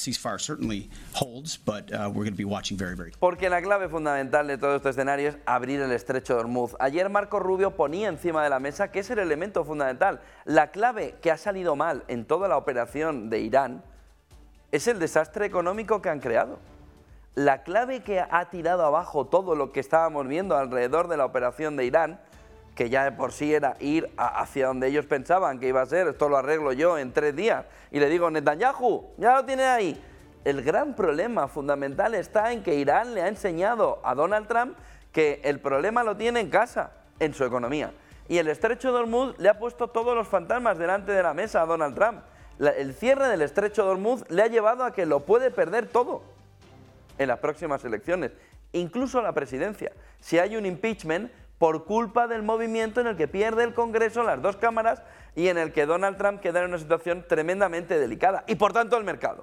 ceasefire certainly holds, but we're going to be watching very, very closely. Porque la clave fundamental de todo este escenario es abrir el estrecho de Hormuz. Ayer Marco Rubio ponía encima de la mesa que es el elemento fundamental. La clave que ha salido mal en toda la operación de Irán es el desastre económico que han creado. La clave que ha tirado abajo todo lo que estábamos viendo alrededor de la operación de Irán, que ya de por sí era ir hacia donde ellos pensaban que iba a ser, esto lo arreglo yo en 3 días, y le digo, Netanyahu, ya lo tiene ahí. El gran problema fundamental está en que Irán le ha enseñado a Donald Trump que el problema lo tiene en casa, en su economía. Y el estrecho de Hormuz le ha puesto todos los fantasmas delante de la mesa a Donald Trump. El cierre del estrecho de Hormuz le ha llevado a que lo puede perder todo en las próximas elecciones, incluso la presidencia. Si hay un impeachment por culpa del movimiento en el que pierde el Congreso, las 2 cámaras, y en el que Donald Trump queda en una situación tremendamente delicada, y por tanto el mercado.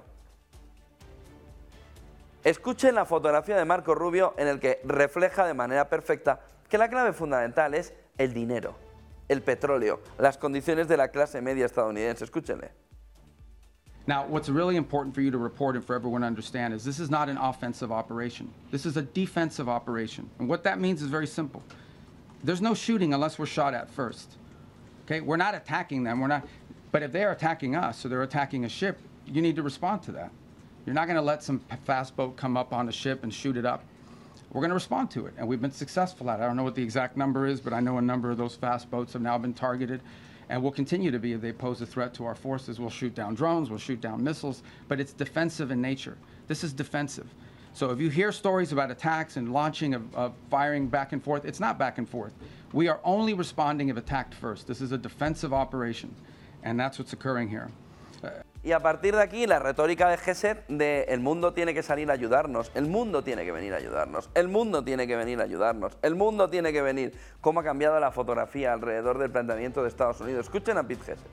Escuchen la fotografía de Marco Rubio en el que refleja de manera perfecta que la clave fundamental es el dinero, el petróleo, las condiciones de la clase media estadounidense. Escúchenle. Now, what's really important for you to report and for everyone to understand is this is not an offensive operation. This is a defensive operation. And what that means is very simple. There's no shooting unless we're shot at first. Okay? We're not attacking them. But if they're attacking us or they're attacking a ship, you need to respond to that. You're not going to let some fast boat come up on a ship and shoot it up. We're going to respond to it, and we've been successful at it. I don't know what the exact number is, but I know a number of those fast boats have now been targeted, and will continue to be. If they pose a threat to our forces, we'll shoot down drones, we'll shoot down missiles, but it's defensive in nature. This is defensive. So if you hear stories about attacks and launching of firing back and forth, it's not back and forth. We are only responding if attacked first. This is a defensive operation, and that's what's occurring here. Y a partir de aquí, la retórica de Gesed de el mundo tiene que salir a ayudarnos, el mundo tiene que venir a ayudarnos, el mundo tiene que venir a ayudarnos, el mundo tiene que venir. ¿Cómo ha cambiado la fotografía alrededor del planteamiento de Estados Unidos? Escuchen a Pete Gesed.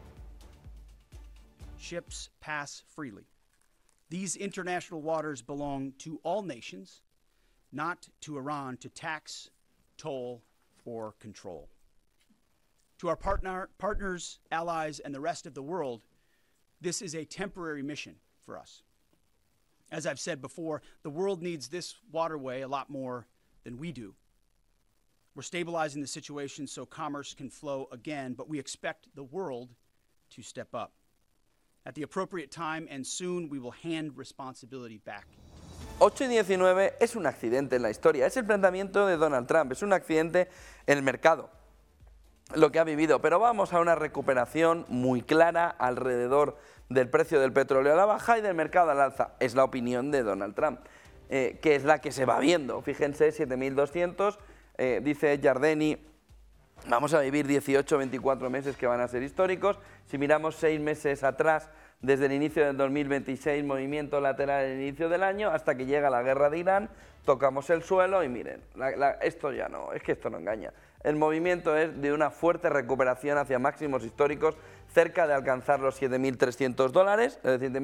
Ships pass freely. These international waters belong to all nations, not to Iran to tax, toll, or control. To our partners, allies, and the rest of the world, this is a temporary mission for us. As I've said before, the world needs this waterway a lot more than we do. We're stabilizing the situation so commerce can flow again, but we expect the world to step up. At the appropriate time and soon, we will hand responsibility back. 8/19 es un accidente en la historia, es el planteamiento de Donald Trump, es un accidente en el mercado, lo que ha vivido, pero vamos a una recuperación muy clara alrededor del precio del petróleo a la baja y del mercado al alza. Es la opinión de Donald Trump, que es la que se va viendo. Fíjense, 7.200, dice Jardini, vamos a vivir 18-24 meses que van a ser históricos. Si miramos 6 meses atrás, desde el inicio del 2026, movimiento lateral al inicio del año, hasta que llega la guerra de Irán, tocamos el suelo y miren, esto ya no, es que esto no engaña. El movimiento es de una fuerte recuperación hacia máximos históricos, cerca de alcanzar los $7.300,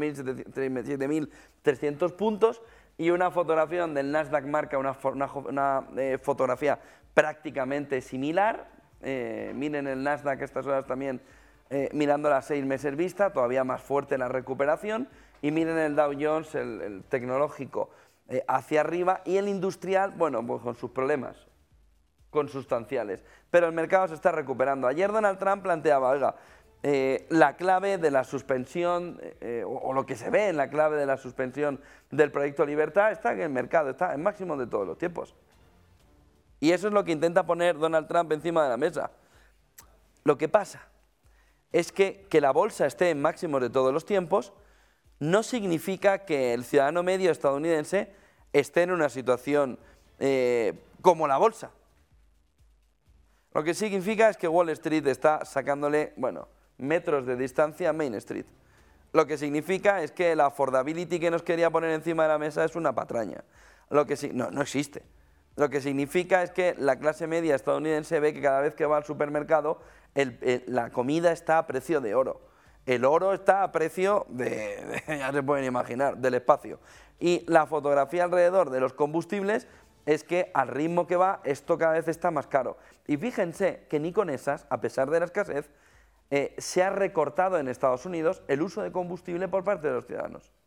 7.300 puntos, y una fotografía donde el Nasdaq marca una fotografía prácticamente similar. Miren el Nasdaq a estas horas también, mirando las 6 meses vista, todavía más fuerte la recuperación, y miren el Dow Jones, el tecnológico, hacia arriba, y el industrial, bueno, pues con sus problemas consustanciales, pero el mercado se está recuperando. Ayer Donald Trump planteaba, oiga, la clave de la suspensión, o lo que se ve en la clave de la suspensión del proyecto Libertad, está en el mercado, está en máximo de todos los tiempos. Y eso es lo que intenta poner Donald Trump encima de la mesa. Lo que pasa es que la bolsa esté en máximos de todos los tiempos no significa que el ciudadano medio estadounidense esté en una situación como la bolsa. Lo que significa es que Wall Street está sacándole, bueno, metros de distancia a Main Street. Lo que significa es que la affordability que nos quería poner encima de la mesa es una patraña. No existe. Lo que significa es que la clase media estadounidense ve que cada vez que va al supermercado la comida está a precio de oro. El oro está a precio ya se pueden imaginar, del espacio. Y la fotografía alrededor de los combustibles es que al ritmo que va, esto cada vez está más caro. Y fíjense que ni con esas, a pesar de la escasez, se ha recortado en Estados Unidos el uso de combustible por parte de los ciudadanos.